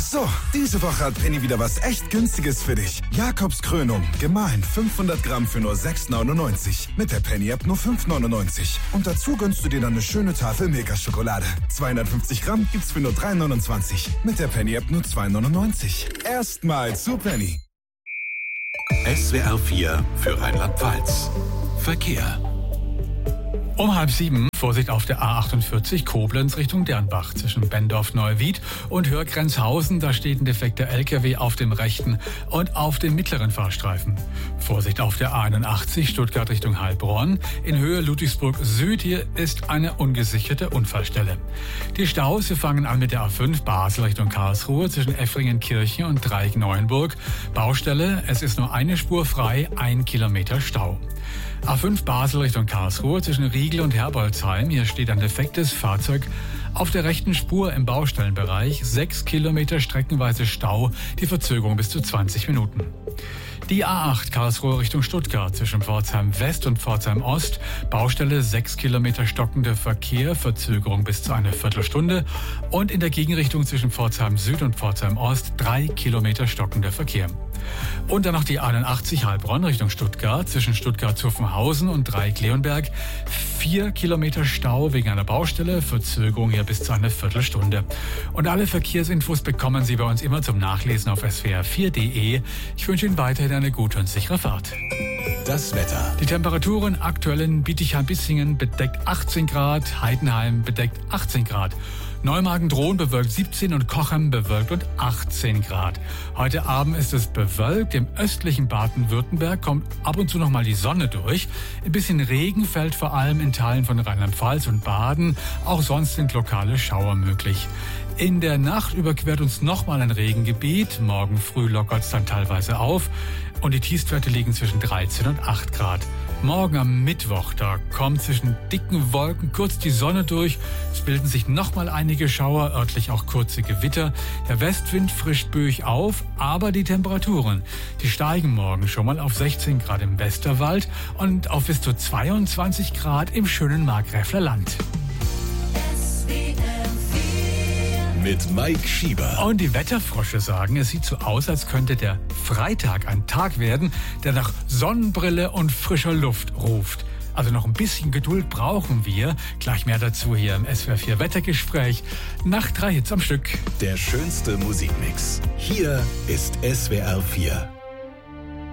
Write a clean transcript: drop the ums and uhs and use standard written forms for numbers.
So, diese Woche hat Penny wieder was echt Günstiges für dich. Jakobs Krönung, gemahlen 500 Gramm für nur 6,99. Mit der Penny-App nur 5,99. Und dazu gönnst du dir dann eine schöne Tafel Milka-Schokolade. 250 Gramm gibt's für nur 3,29. Mit der Penny-App nur 2,99. Erstmal zu Penny. SWR 4 für Rheinland-Pfalz. Verkehr. Um 6:30, Vorsicht auf der A48 Koblenz Richtung Dernbach zwischen Bendorf-Neuwied und Hörgrenzhausen. Da steht ein defekter LKW auf dem rechten und auf dem mittleren Fahrstreifen. Vorsicht auf der A81 Stuttgart Richtung Heilbronn. In Höhe Ludwigsburg Süd, hier ist eine ungesicherte Unfallstelle. Die Staus, wir fangen an mit der A5 Basel Richtung Karlsruhe zwischen Effringen-Kirchen und Dreieck-Neuenburg. Baustelle, es ist nur eine Spur frei, 1 Kilometer Stau. A5 Basel Richtung Karlsruhe zwischen Riegel und Herbolzheim. Hier steht ein defektes Fahrzeug auf der rechten Spur im Baustellenbereich. 6 Kilometer streckenweise Stau, die Verzögerung bis zu 20 Minuten. Die A8 Karlsruhe Richtung Stuttgart zwischen Pforzheim West und Pforzheim Ost. Baustelle 6 Kilometer stockender Verkehr, Verzögerung bis zu einer Viertelstunde. Und in der Gegenrichtung zwischen Pforzheim Süd und Pforzheim Ost 3 Kilometer stockender Verkehr. Und dann noch die 81 Heilbronn Richtung Stuttgart zwischen Stuttgart-Zuffenhausen und Dreieck-Leonberg. 4 Kilometer Stau wegen einer Baustelle, Verzögerung hier bis zu einer Viertelstunde. Und alle Verkehrsinfos bekommen Sie bei uns immer zum Nachlesen auf swr4.de. Ich wünsche Ihnen weiterhin eine gute und sichere Fahrt. Das Wetter. Die Temperaturen aktuell in Bietigheim-Bissingen bedeckt 18 Grad, Heidenheim bedeckt 18 Grad. Neumagen-Drohn bewölkt 17 und Cochem bewölkt und 18 Grad. Heute Abend ist es bewölkt. Im östlichen Baden-Württemberg kommt ab und zu noch mal die Sonne durch. Ein bisschen Regen fällt vor allem in Teilen von Rheinland-Pfalz und Baden. Auch sonst sind lokale Schauer möglich. In der Nacht überquert uns nochmal ein Regengebiet. Morgen früh lockert es dann teilweise auf. Und die Tiefstwerte liegen zwischen 13 und 8 Grad. Morgen am Mittwoch, da kommt zwischen dicken Wolken kurz die Sonne durch. Es bilden sich nochmal einige Schauer, örtlich auch kurze Gewitter. Der Westwind frischt böig auf, aber die Temperaturen, die steigen morgen schon mal auf 16 Grad im Westerwald und auf bis zu 22 Grad im schönen Markgräfler Land. Mit Mike Schieber. Und die Wetterfrosche sagen, es sieht so aus, als könnte der Freitag ein Tag werden, der nach Sonnenbrille und frischer Luft ruft. Also noch ein bisschen Geduld brauchen wir. Gleich mehr dazu hier im SWR 4 Wettergespräch. Nach 3 Hits am Stück. Der schönste Musikmix. Hier ist SWR 4.